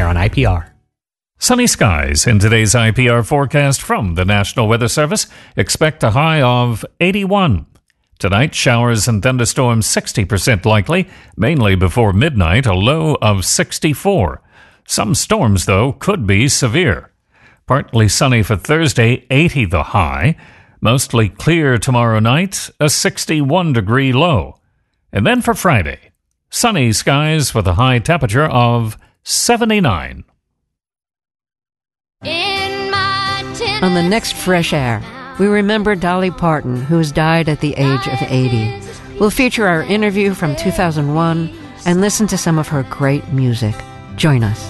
here on IPR. Sunny skies in today's IPR forecast from the National Weather Service. Expect a high of 81. Tonight, showers and thunderstorms 60% likely, mainly before midnight, a low of 64. Some storms, though, could be severe. Partly sunny for Thursday, 80 the high. Mostly clear tomorrow night, a 61-degree low. And then for Friday, sunny skies with a high temperature of 79. On the next Fresh Air, we remember Dolly Parton, who has died at the age of 80. We'll feature our interview from 2001 and listen to some of her great music. Join us.